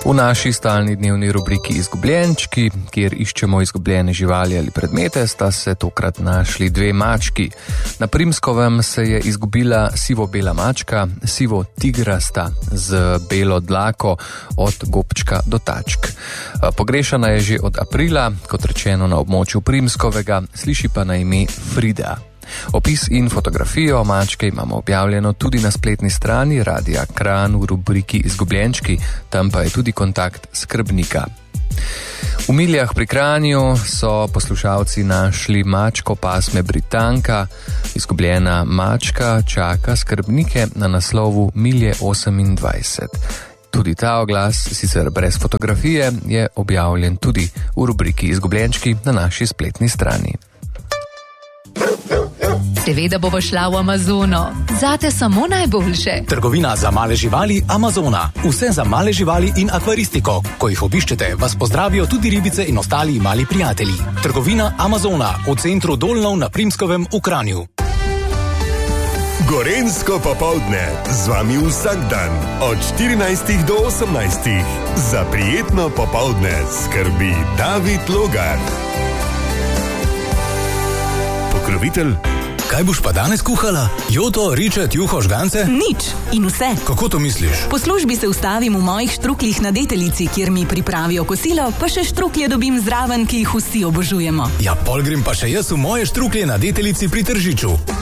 V naši stalni dnevni rubriki Izgubljenčki, kjer iščemo izgubljene živali ali predmete, sta se tokrat našli dve mački. Na Primskovem se je izgubila sivo-bela mačka, sivo-tigrasta z belo dlako od gobčka do tačk. Pogrešana je že od aprila, kot rečeno na območju Primskovega, sliši pa na ime Frida. Opis in fotografijo mačke imamo objavljeno tudi na spletni strani Radia Kranj v rubriki Izgubljenčki, tam pa je tudi kontakt skrbnika. V Miljah pri Kranju so poslušalci našli mačko pasme Britanka. Izgubljena mačka čaka skrbnike na naslovu Milje 28. Tudi ta oglas, sicer brez fotografije, je objavljen tudi v rubriki Izgubljenčki na naši spletni strani. Seveda bova šla v Amazono. Zate samo najboljše. Trgovina za male živali Amazona. Vse za male živali in akvaristiko. Ko jih obiščete, vas pozdravijo tudi ribice in ostali mali prijatelji. Trgovina Amazona v centru Dolnov na Primskovem v Kranju. Gorenjsko popoldne z vami vsak dan od 14 do 18. Za prijetno popoldne skrbi David Logar. Pokrovitelj. Kaj boš pa danes kuhala? Joto, ričet, juho, žgance? Nič in vse. Kako to misliš? Po službi se ustavim v mojih štruklih na Deteljici, kjer mi pripravijo kosilo, pa še štruklje dobim zraven, ki jih vsi obožujemo. Ja, pol grem pa še jaz v moje štruklje na Deteljici pri Tržiču.